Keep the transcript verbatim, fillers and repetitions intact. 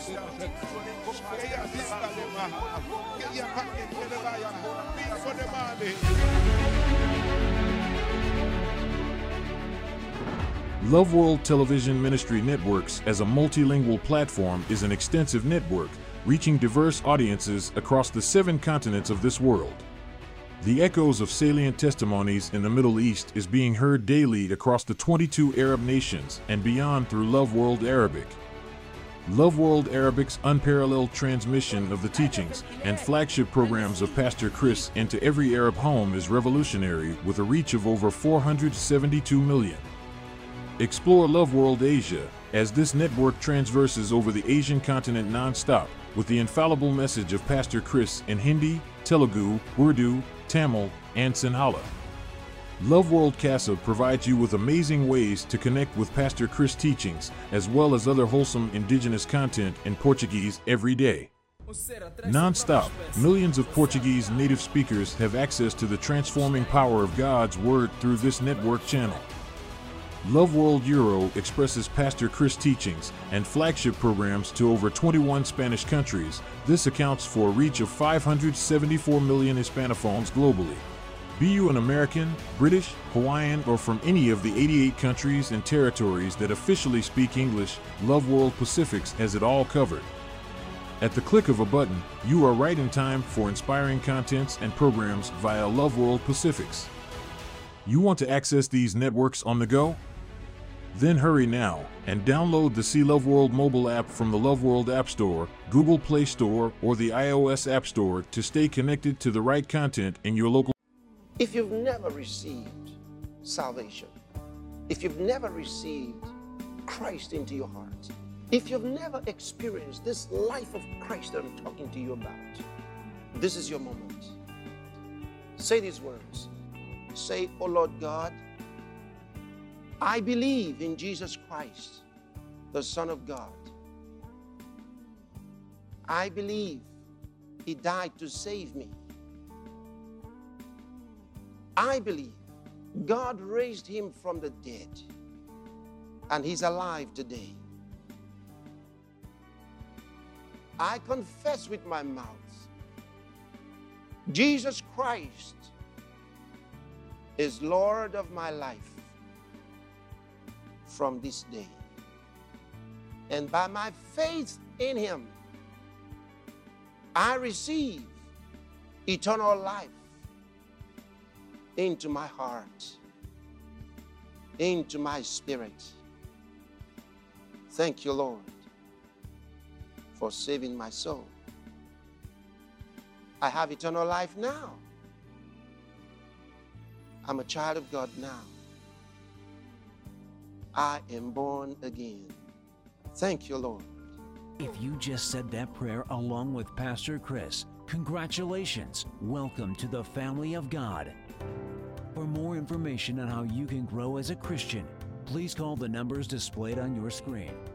Love World Television Ministry Networks as a multilingual platform is an extensive network reaching diverse audiences across the seven continents of this world. The echoes of salient testimonies in the Middle East is being heard daily across the twenty-two Arab nations and beyond through Love World Arabic. Love World Arabic's unparalleled transmission of the teachings and flagship programs of Pastor Chris into every Arab home is revolutionary, with a reach of over four hundred seventy-two million. Explore Love World Asia as this network transverses over the Asian continent non-stop with the infallible message of Pastor Chris in Hindi, Telugu, Urdu, Tamil, and Sinhala. Love World Casa provides you with amazing ways to connect with Pastor Chris' teachings, as well as other wholesome indigenous content in Portuguese every day. Non-stop, millions of Portuguese native speakers have access to the transforming power of God's Word through this network channel. Love World Euro expresses Pastor Chris' teachings and flagship programs to over twenty-one Spanish countries. This accounts for a reach of five hundred seventy-four million Hispanophones globally. Be you an American, British, Hawaiian, or from any of the eighty-eight countries and territories that officially speak English, Love World Pacifics has it all covered. At the click of a button, you are right in time for inspiring contents and programs via Love World Pacifics. You want to access these networks on the go? Then hurry now and download the See Love World mobile app from the Love World App Store, Google Play Store, or the iOS App Store to stay connected to the right content in your local. If you've never received salvation, if you've never received Christ into your heart, if you've never experienced this life of Christ that I'm talking to you about, this is your moment. Say these words. Say, "Oh Lord God, I believe in Jesus Christ, the Son of God. I believe He died to save me. I believe God raised Him from the dead, and He's alive today. I confess with my mouth, Jesus Christ is Lord of my life from this day. And by my faith in Him, I receive eternal life into my heart, into my spirit. Thank you, Lord, for saving my soul. I have eternal life now. I'm a child of God now. I am born again. Thank you, Lord." If you just said that prayer along with Pastor Chris, congratulations. Welcome to the family of God. For more information on how you can grow as a Christian, please call the numbers displayed on your screen.